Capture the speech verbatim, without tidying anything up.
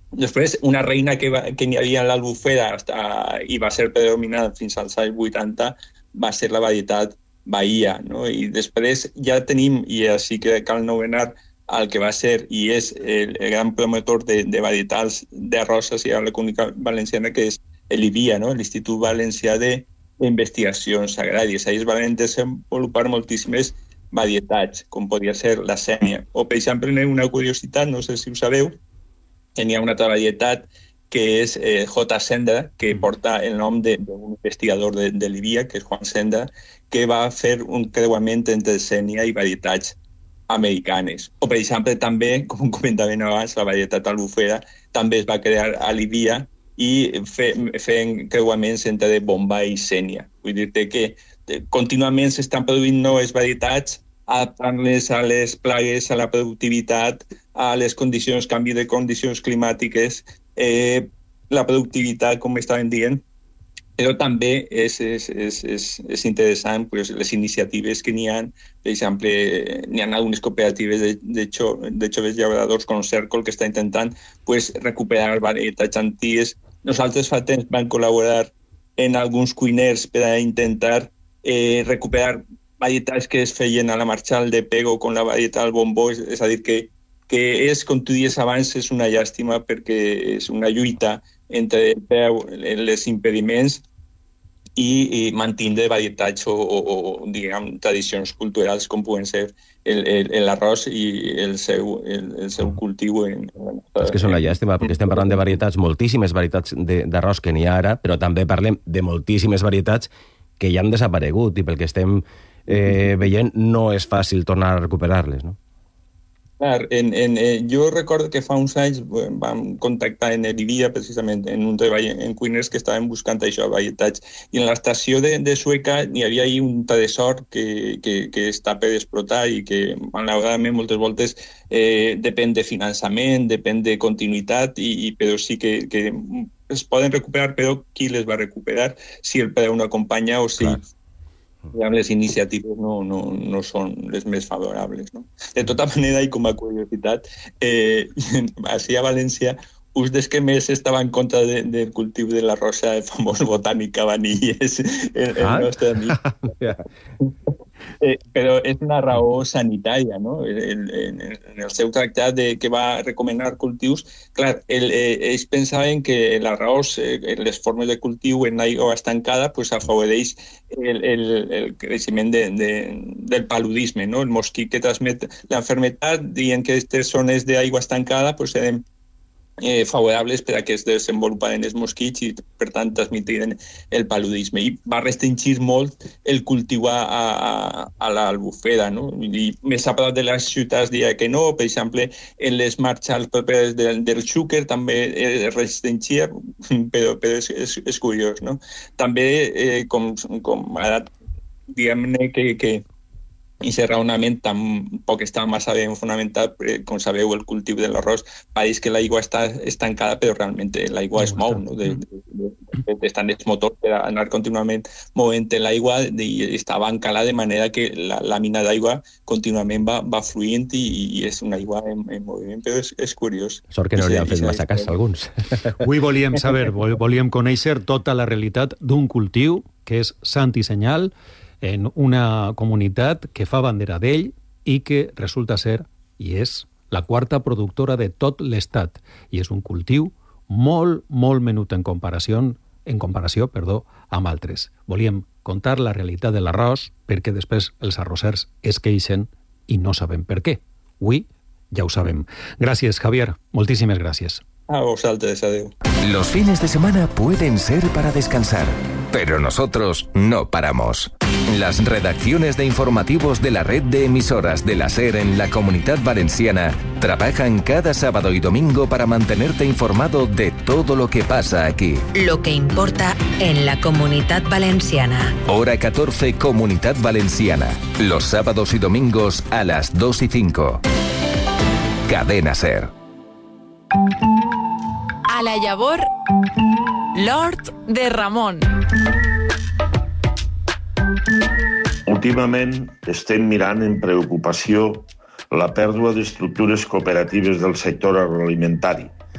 Després, una reina que, va, que n'hi havia a l'Albufera hasta, i va ser predominant fins als anys vuitanta va ser la varietat Bahia, no? I després ja tenim, i així que cal anomenar el que va ser i és el, el gran promotor de, de varietals de roses i a la Comunitat Valenciana, que és l'I V I A, no? l'Institut Valencià d'Investigacions Agràries. Ahí es van desenvolupar moltíssimes varietats, com podria ser la sènia. O, per exemple, una curiositat, no sé si ho sabeu, que n'hi ha una altra varietat que és eh, J. Sendra, que porta el nom d'un investigador de, de l'I V I A, que és Juan Sendra, que va fer un creuament entre sènia i varietats americanes. O, per exemple, també, com comentàvem abans, la varietat albufera també es va crear a l'I V I A i fe, fent creuaments entre Bombay i sènia. Vull dir-te que contínuament s'estan produint noves varietats, adaptant-les a les plagues, a la productivitat, a les condicions, canvi de condicions climàtiques, eh, la productivitat, com estàvem dient, però també és, és, és, és, és interessant pues, les iniciatives que n'hi ha. Per exemple, n'hi ha algunes cooperatives de, de, xo, de joves llauradors com Cèrcol que està intentant pues, recuperar varietats antigues. Nosaltres fa temps vam col·laborar en alguns cuiners per a intentar eh, recuperar varietats que es feien a la Marxal de Pego con la varietat Bombó, és, és a dir, que, que és, com tu dies abans, és una llàstima perquè és una lluita entre el peu, els impediments i, i mantindre varietats o, o, o diguem, tradicions culturals com poden ser l'arròs i el seu, el, el seu cultiu. En, en nostra... És que és una llàstima, perquè estem parlant de varietats, moltíssimes varietats d'arròs que n'hi ha ara, però també parlem de moltíssimes varietats que ja han desaparegut i pel que estem eh, veient no és fàcil tornar a recuperar-les, no? Clar, en, en, eh, jo recordo que fa uns anys vam contactar en l'I V I A, precisament, en un treball en cuiners que estaven buscant això, varietats. I en l'estació de, de Sueca n'hi havia ahí un tresor que, que, que està per explotar i que, malauradament, moltes voltes eh, depèn de finançament, depèn de continuïtat, i, i però sí que, que es poden recuperar, però qui les va recuperar? Si el preu no acompanya o si... Clar. Les iniciatives no, no, no són les més favorables, no? De tota manera, i com a curiositat, eh, així a València, un dels que més estava en contra de, del cultiu de la rosa, el famós botànic Cabanilles, el, el ah? nostre amic. Eh, però és una raó sanitària, no? El, el, en el seu tractat de, que va recomanar cultius, clar, el, eh, ells pensaven que l'arròs, eh, les formes de cultiu en aigua estancada, pues, afavoreix el, el, el creixement de, de, del paludisme, no? El mosquit que transmet l'enfermetat, dient que aquestes zones d'aigua estancada pues, eren Eh, favorables per a que es desenvoluparen els mosquits i, per tant, transmitiren el paludisme. I va restringir molt el cultiu a, a, a l'Albufera, no? I més a prop de les ciutats deia que no. Per exemple, en les marxals properes del, del Xúquer també es restringia, però, però és, és, és curiós, no? També, eh, com, com ara, diguem-ne que, que i aquest raonament tampoc està massa ben fonamentat, com sabeu, el cultiu de l'arròs pareix que l'aigua està estancada, però realment l'aigua es mou, no? De, de, de, estan els motors per anar contínuament movent l'aigua i està bancada de manera que la làmina d'aigua contínuament va, va fluint i, i és una aigua en, en moviment, però és, és curiós. Sort que no li han fet massa cas, alguns. Avui volíem saber, volíem conèixer tota la realitat d'un cultiu que és sant i senyal, en una comunitat que fa bandera d'ell i que resulta ser, i és, la quarta productora de tot l'estat. I és un cultiu molt, molt menut en comparació, en comparació perdó, amb altres. Volíem contar la realitat de l'arròs perquè després els arrossers es queixen i no sabem per què. Avui ja ho sabem. Gràcies, Javier. Moltíssimes gràcies. A vosotros, adiós. Los fines de semana pueden ser para descansar, pero nosotros no paramos. Las redacciones de informativos de la red de emisoras de la SER en la Comunidad Valenciana trabajan cada sábado y domingo para mantenerte informado de todo lo que pasa aquí. Lo que importa en la Comunidad Valenciana. Hora catorce, Comunidad Valenciana. Los sábados y domingos a las dos y cinco. Cadena SER. A la llavor, l'hort de Ramon. Últimament estem mirant en preocupació la pèrdua d'estructures cooperatives del sector agroalimentari,